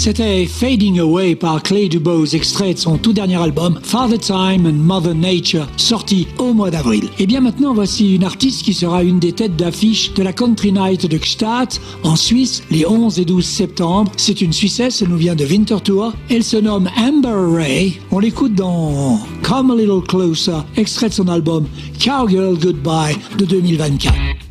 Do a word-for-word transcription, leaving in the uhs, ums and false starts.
C'était Fading Away par Clay Dubose, extrait de son tout dernier album Father Time and Mother Nature, sorti au mois d'avril. Et bien maintenant, voici une artiste qui sera une des têtes d'affiche de la Country Night de Gstaad, en Suisse, les onze et douze septembre. C'est une Suissesse, elle nous vient de Winterthur. Elle se nomme Amber Ray. On l'écoute dans Come a Little Closer, extrait de son album Cowgirl Goodbye de deux mille vingt-quatre.